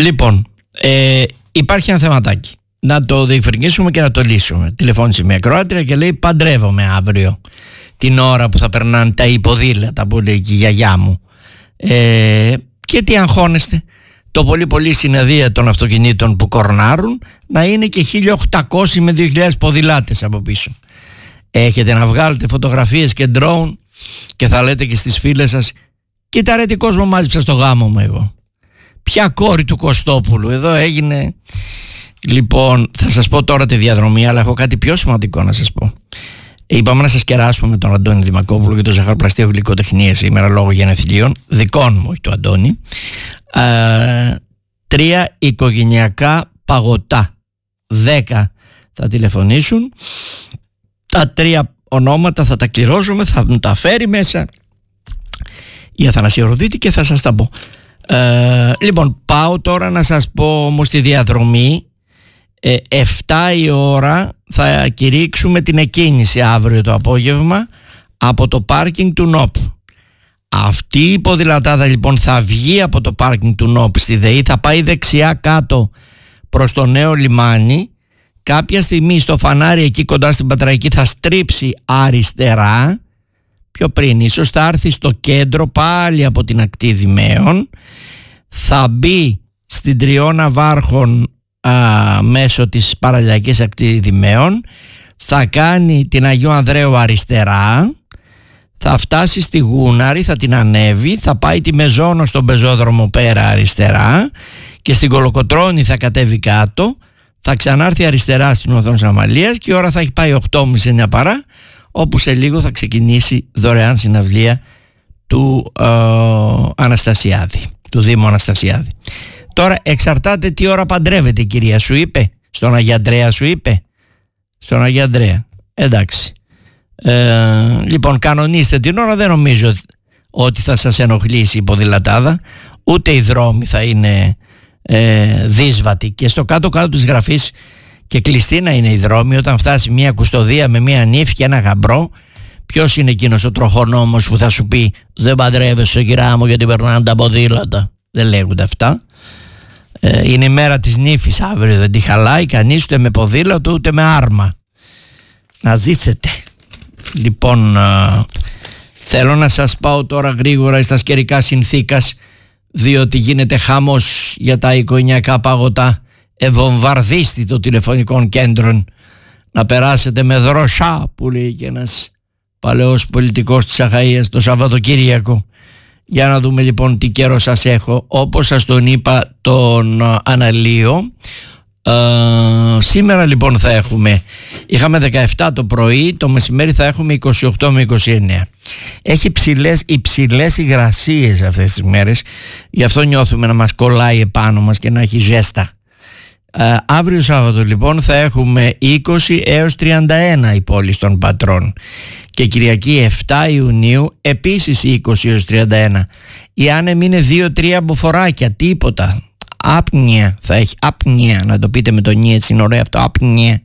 Λοιπόν, υπάρχει ένα θεματάκι. Να το διευκρινίσουμε και να το λύσουμε. Τηλεφώνησε μια ακροάτρια και λέει: παντρεύομαι αύριο, την ώρα που θα περνάνε τα υποδήλατα που λέει και η γιαγιά μου. Και τι αγχώνεστε? Το πολύ συνεδεία των αυτοκινήτων που κορνάρουν να είναι και 1.800 με 2.000 ποδηλάτες από πίσω. Έχετε να βγάλετε φωτογραφίες και drone και θα λέτε και στις φίλες σας: κοίτα ρε τι κόσμο μάζεψα στο γάμο μου εγώ. Ποια κόρη του Κωστόπουλου, εδώ έγινε. Λοιπόν, θα σας πω τώρα τη διαδρομή, αλλά έχω κάτι πιο σημαντικό να σας πω. Είπαμε να σας κεράσουμε με τον Αντώνη Δημακόπουλο και το ζαχαροπλαστείο γλυκοτεχνία σήμερα λόγω γενεθλίων δικών μου, όχι του Αντώνη. 3 οικογενειακά παγωτά, 10 θα τηλεφωνήσουν, τα 3 ονόματα θα τα κληρώσουμε, θα μου τα φέρει μέσα η Αθανασία Ροδίτη και θα σας τα πω. Λοιπόν, πάω τώρα να σας πω όμως τη διαδρομή. 7 η ώρα θα κηρύξουμε την εκκίνηση αύριο το απόγευμα από το πάρκινγκ του ΝΟΠ. Αυτή η ποδηλατάδα λοιπόν θα βγει από το πάρκινγκ του ΝΟΠ στη ΔΕΗ, θα πάει δεξιά κάτω προς το νέο λιμάνι. Κάποια στιγμή στο φανάρι εκεί κοντά στην Πατραϊκή θα στρίψει αριστερά. Πιο πριν ίσως θα έρθει στο κέντρο πάλι από την ακτή Δημαίων. Θα μπει στην Τριώνα Βάρχων μέσω της παραλιακής ακτή Δημαίων. Θα κάνει την Αγίου Ανδρέου αριστερά. Θα φτάσει στη Γούναρη, θα την ανέβει, θα πάει τη Μεζόνο στον πεζόδρομο πέρα αριστερά και στην Κολοκοτρώνη θα κατέβει κάτω, θα ξανάρθει αριστερά στην Οδόν Σαμαλίας και η ώρα θα έχει πάει 8.30-9 παρά, όπου σε λίγο θα ξεκινήσει δωρεάν συναυλία του Αναστασιάδη, του Δήμου Αναστασιάδη. Τώρα εξαρτάται τι ώρα παντρεύεται η κυρία, σου είπε, στον Αγία Ανδρέα σου είπε, στον Αγία Ανδρέα, εντάξει. Λοιπόν, κανονίστε την ώρα, δεν νομίζω ότι θα σας ενοχλήσει η ποδηλατάδα, ούτε οι δρόμοι θα είναι δύσβατοι και στο κάτω-κάτω της γραφής και κλειστή να είναι οι δρόμοι. Όταν φτάσει μια κουστοδία με μια νύφη και ένα γαμπρό, ποιος είναι εκείνος ο τροχονόμος που θα σου πει δεν παντρεύεσαι κυρά μου γιατί περνάνε τα ποδήλατα? Δεν λέγονται αυτά. Είναι η μέρα της νύφης αύριο, δεν τη χαλάει κανείς ούτε με ποδήλατο ούτε με άρμα. Να ζήσετε. Λοιπόν, θέλω να σας πάω τώρα γρήγορα στα καιρικά συνθήκας, διότι γίνεται χαμός για τα οικογενειακά παγωτά. Ευομβαρδίστη των τηλεφωνικών κέντρων. Να περάσετε με δροσά, που λέει και ένας παλαιός πολιτικός της Αχαΐας, το Σαββατοκύριακο. Για να δούμε λοιπόν τι καιρό σας έχω. Όπως σας τον είπα τον αναλύω, σήμερα λοιπόν θα είχαμε 17 το πρωί, το μεσημέρι θα έχουμε 28 με 29. Έχει υψηλές υγρασίες αυτές τις μέρες, γι' αυτό νιώθουμε να μας κολλάει επάνω μας και να έχει ζέστα. Αύριο Σάββατο λοιπόν θα έχουμε 20 έως 31 η πόλη των Πατρών και Κυριακή 7 Ιουνίου επίσης 20 έως 31. Η άνεμη είναι 2-3 μποφοράκια, τίποτα. Άπνοια θα έχει, άπνοια, να το πείτε με το νι, έτσι είναι ωραίο αυτό, άπνοια.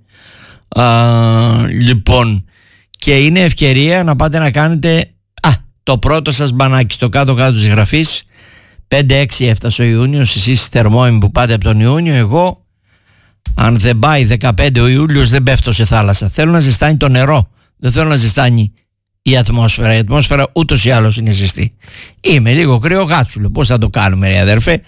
Λοιπόν, και είναι ευκαιρία να πάτε να κάνετε το πρώτο σας μπανάκι στο κάτω-κάτω της γραφής. 5-6 έφτασε ο Ιούνιος, εσείς θερμόιμοι που πάτε από τον Ιούνιο. Εγώ, αν δεν πάει 15 ο Ιούλιος, δεν πέφτω σε θάλασσα. Θέλω να ζεστάνει το νερό, δεν θέλω να ζεστάνει η ατμόσφαιρα. Η ατμόσφαιρα ούτως ή άλλως είναι ζεστή. Είμαι λίγο κρυογάτσουλο, πώς θα το κάνουμε ρε αδερφέ?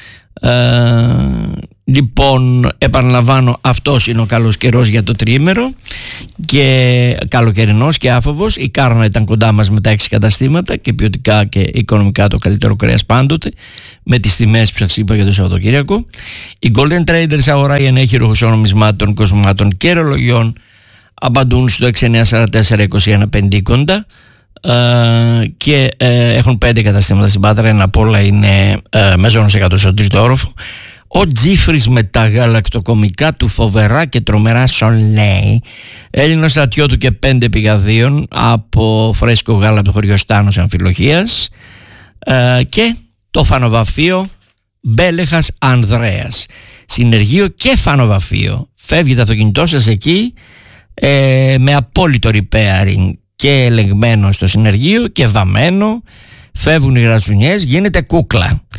Λοιπόν, επαναλαμβάνω, αυτός είναι ο καλός καιρός για το τριήμερο και καλοκαιρινός και άφοβος. Η Κάρνα ήταν κοντά μας με τα 6 καταστήματα και ποιοτικά και οικονομικά το καλύτερο κρέας πάντοτε, με τις τιμές που σας είπα για το Σαββατοκύριακο. Η Golden Traders, αγορά για ενέχειρο νομισμάτων, κοσμημάτων και ρολογιών, απαντούν στο 6944-2150 και έχουν 5 καταστήματα στην Πάτρα. Ένα απ' όλα είναι Μεζόνος 100 στο 3ο όροφο. Ο Τζίφρις με τα γαλακτοκομικά του φοβερά και τρομερά Σολέι, Έλληνο στρατιώτου και 5 πηγαδίων από φρέσκο γάλα από το χωριό Στάνος Αμφιλοχίας, και το φανοβαφείο Μπέλεχας Ανδρέας. Συνεργείο και φανοβαφείο. Φεύγει το αυτοκίνητό σας εκεί με απόλυτο repairing και ελεγμένο στο συνεργείο και βαμμένο. Φεύγουν οι γρατσουνιές, γίνεται κούκλα.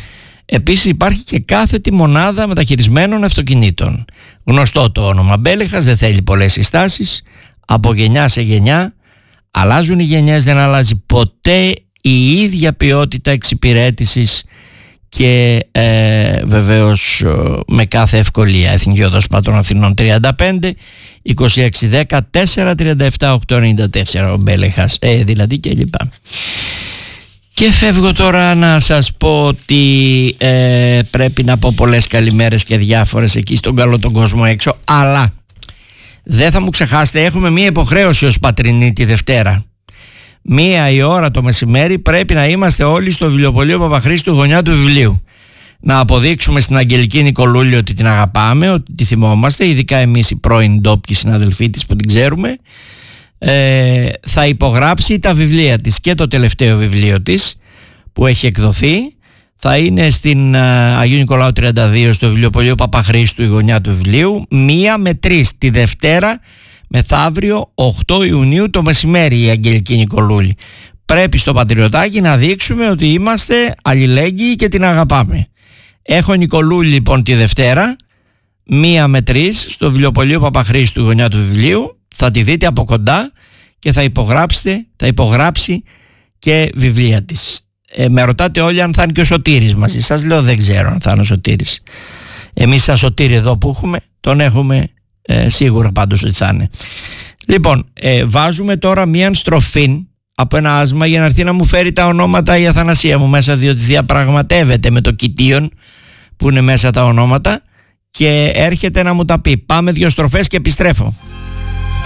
Επίσης υπάρχει και κάθετη μονάδα μεταχειρισμένων αυτοκινήτων. Γνωστό το όνομα Μπέλεχας, δεν θέλει πολλές συστάσεις. Από γενιά σε γενιά αλλάζουν οι γενιές, δεν αλλάζει ποτέ η ίδια ποιότητα εξυπηρέτησης και βεβαίως με κάθε ευκολία. Εθνική Οδός Πατρών Αθηνών 35 2610 437 894 ο Μπέλεχας, δηλαδή και λοιπά. Και φεύγω τώρα να σας πω ότι πρέπει να πω πολλές καλημέρες και διάφορες εκεί στον καλό τον κόσμο έξω, αλλά δεν θα μου ξεχάσετε, έχουμε μία υποχρέωση ως Πατρινή τη Δευτέρα. 1 η ώρα το μεσημέρι πρέπει να είμαστε όλοι στο βιβλιοπωλείο Παπαχρήστου, γωνιά του βιβλίου. Να αποδείξουμε στην Αγγελική Νικολούλη ότι την αγαπάμε, ότι τη θυμόμαστε, ειδικά εμείς οι πρώην ντόπιοι συναδελφοί της που την ξέρουμε. Θα υπογράψει τα βιβλία της και το τελευταίο βιβλίο της που έχει εκδοθεί. Θα είναι στην Αγίου Νικολάου 32 στο βιβλιοπωλείο Παπαχρήστου, η γωνιά του βιβλίου, 1 με 3 τη Δευτέρα, μεθαύριο 8 Ιουνίου το μεσημέρι, η Αγγελική Νικολούλη. Πρέπει στο Πατριωτάκι να δείξουμε ότι είμαστε αλληλέγγυοι και την αγαπάμε. Έχω Νικολούλη λοιπόν τη Δευτέρα 1 με 3 στο βιβλιοπωλείο Παπαχρήστου, η γωνιά του βιβλίου. Θα τη δείτε από κοντά και θα υπογράψει και βιβλία της. Με ρωτάτε όλοι αν θα είναι και ο Σωτήρης μαζί. Σας λέω δεν ξέρω αν θα είναι ο Σωτήρης. Εμείς σαν Σωτήρη εδώ που έχουμε, τον έχουμε σίγουρα πάντως ότι θα είναι. Λοιπόν, βάζουμε τώρα μία στροφή από ένα άσμα για να έρθει να μου φέρει τα ονόματα η Αθανασία μου μέσα, διότι διαπραγματεύεται με το κοιτίον που είναι μέσα τα ονόματα και έρχεται να μου τα πει. Πάμε 2 στροφές και επιστρέφω.